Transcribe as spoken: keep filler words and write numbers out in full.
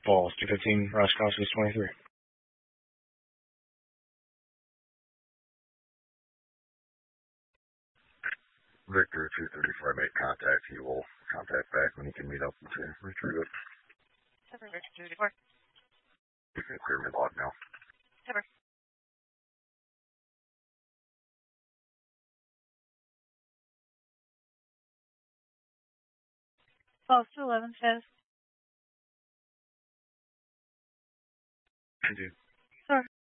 Falls, two fifteen, Roscommon, twenty-three. Victor two thirty-four, I made contact. He will contact back when he can meet up to retrieve it. Cover, Victor two thirty-four. You can clear me log now. Cover. Falls to eleven says. I do. Sir.